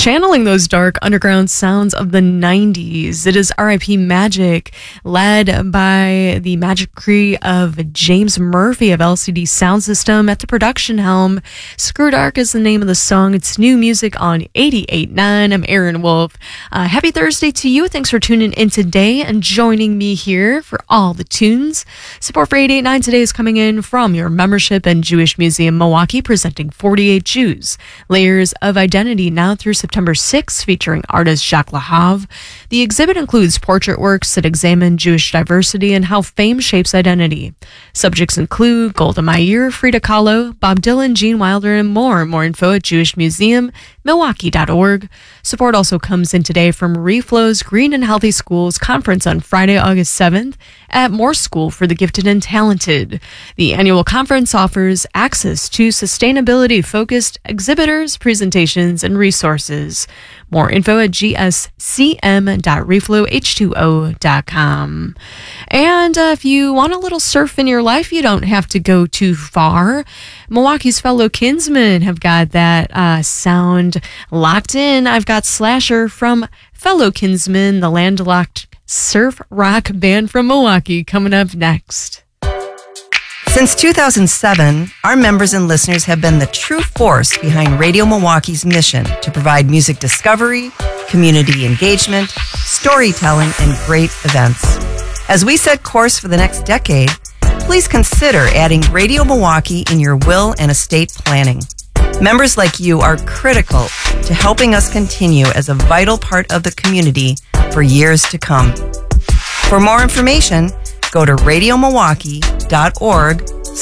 channeling those dark underground sounds of the 90s. It is R.I.P. Magic, led by the magic crew of James Murphy of LCD Sound System at the production helm. Screw Dark is the name of the song. It's new music on 88.9. I'm Aaron Wolf. Happy Thursday to you. Thanks for tuning in today and joining me here for all the tunes. Support for 88.9 today is coming in from your membership and Jewish Museum Milwaukee, presenting 48 Jews, Layers of Identity, now through September 6th, featuring artist Jacques Lahav. The exhibit includes portrait works that examine Jewish diversity and how fame shapes identity. Subjects include Golda Meir, Frida Kahlo, Bob Dylan, Gene Wilder, and more. More info at jewishmuseummilwaukee.org. Support also comes in today from Reflow's Green and Healthy Schools Conference on Friday, August 7th at Moore School for the Gifted and Talented. The annual conference offers access to sustainability-focused exhibitors, presentations, and resources. More info at gscm.reflowh2o.com. And if you want a little surf in your life, you don't have to go too far. Milwaukee's fellow kinsmen have got that sound locked in. I've got Slasher from fellow kinsmen, the landlocked surf rock band from Milwaukee, coming up next. Since 2007, our members and listeners have been the true force behind Radio Milwaukee's mission to provide music discovery, community engagement, storytelling, and great events. As we set course for the next decade, please consider adding Radio Milwaukee in your will and estate planning. Members like you are critical to helping us continue as a vital part of the community for years to come. For more information, go to radiomilwaukee.org